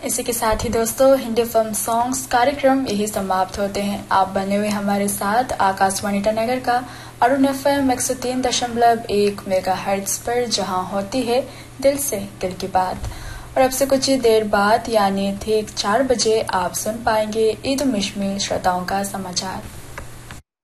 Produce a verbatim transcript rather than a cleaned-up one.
इसी के साथ ही दोस्तों हिंदी फिल्म सॉन्ग्स कार्यक्रम यही समाप्त होते हैं। आप बने हुए हमारे साथ आकाशवाणी ईटानगर का अरुण एफ एम एक सौ तीन दशमलव एक मेगा हर्ट्ज पर, जहाँ होती है दिल से दिल की बात। और अब से कुछ ही देर बाद यानी ठीक चार बजे आप सुन पाएंगे ईद मिशमी श्रोताओं का समाचार।